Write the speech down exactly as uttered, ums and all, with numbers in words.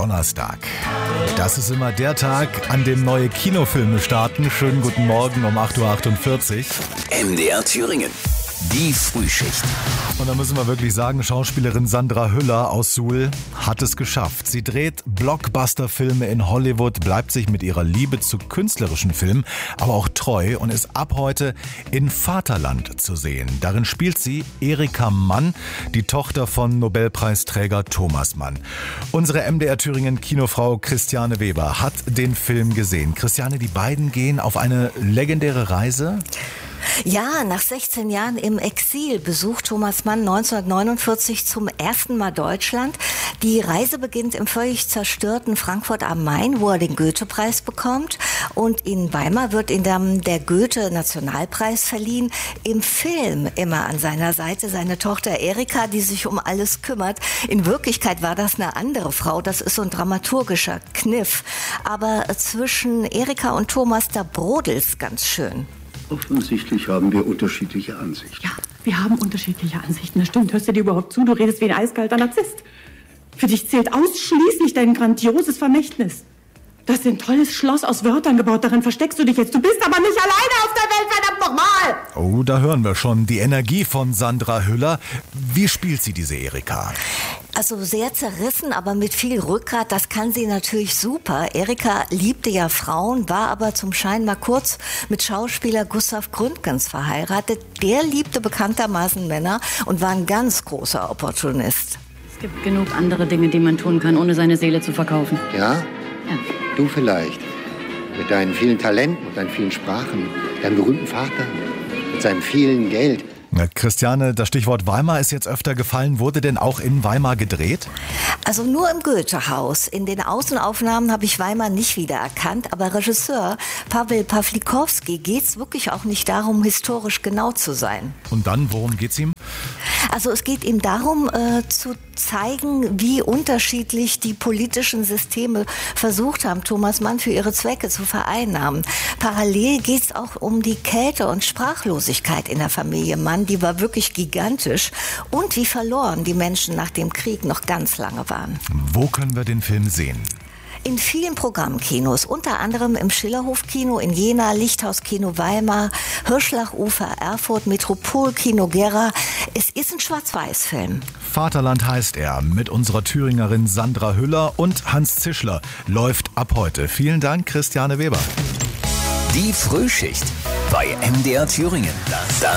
Donnerstag. Das ist immer der Tag, an dem neue Kinofilme starten. Schönen guten Morgen um acht Uhr achtundvierzig. M D R Thüringen. Die Frühschicht. Und da müssen wir wirklich sagen, Schauspielerin Sandra Hüller aus Suhl hat es geschafft. Sie dreht Blockbuster-Filme in Hollywood, bleibt sich mit ihrer Liebe zu künstlerischen Filmen aber auch treu und ist ab heute in Vaterland zu sehen. Darin spielt sie Erika Mann, die Tochter von Nobelpreisträger Thomas Mann. Unsere M D R Thüringen Kinofrau Christiane Weber hat den Film gesehen. Christiane, die beiden gehen auf eine legendäre Reise. Ja, nach sechzehn Jahren im Exil besucht Thomas Mann neunzehnhundertneunundvierzig zum ersten Mal Deutschland. Die Reise beginnt im völlig zerstörten Frankfurt am Main, wo er den Goethe-Preis bekommt. Und in Weimar wird ihm dann der Goethe-Nationalpreis verliehen. Im Film immer an seiner Seite seine Tochter Erika, die sich um alles kümmert. In Wirklichkeit war das eine andere Frau. Das ist so ein dramaturgischer Kniff. Aber zwischen Erika und Thomas, da brodelt's ganz schön. Offensichtlich haben wir unterschiedliche Ansichten. Ja, wir haben unterschiedliche Ansichten. Das stimmt. Hörst du dir überhaupt zu? Du redest wie ein eiskalter Narzisst. Für dich zählt ausschließlich dein grandioses Vermächtnis. Du hast ein tolles Schloss aus Wörtern gebaut. Darin versteckst du dich jetzt. Du bist aber nicht alleine auf der Welt, verdammt nochmal! Oh, da hören wir schon die Energie von Sandra Hüller. Wie spielt sie diese Erika? Also sehr zerrissen, aber mit viel Rückgrat, das kann sie natürlich super. Erika liebte ja Frauen, war aber zum Schein mal kurz mit Schauspieler Gustav Gründgens verheiratet. Der liebte bekanntermaßen Männer und war ein ganz großer Opportunist. Es gibt genug andere Dinge, die man tun kann, ohne seine Seele zu verkaufen. Ja? Ja. Du vielleicht. Mit deinen vielen Talenten und deinen vielen Sprachen. Deinem berühmten Vater. Mit seinem vielen Geld. Na, Christiane, das Stichwort Weimar ist jetzt öfter gefallen. Wurde denn auch in Weimar gedreht? Also nur im Goethe-Haus. In den Außenaufnahmen habe ich Weimar nicht wiedererkannt. Aber Regisseur Paweł Pawlikowski geht es wirklich auch nicht darum, historisch genau zu sein. Und dann, worum geht's ihm? Also es geht ihm darum, äh, zu zeigen, wie unterschiedlich die politischen Systeme versucht haben, Thomas Mann für ihre Zwecke zu vereinnahmen. Parallel geht es auch um die Kälte und Sprachlosigkeit in der Familie Mann, die war wirklich gigantisch, und wie verloren die Menschen nach dem Krieg noch ganz lange waren. Wo können wir den Film sehen? In vielen Programmkinos, unter anderem im Schillerhof-Kino in Jena, Lichthaus-Kino Weimar, Hirschlachufer, Erfurt, Metropolkino Gera. Es ist ein Schwarz-Weiß-Film. Vaterland heißt er, mit unserer Thüringerin Sandra Hüller und Hans Zischler, läuft ab heute. Vielen Dank, Christiane Weber. Die Frühschicht bei M D R Thüringen. Das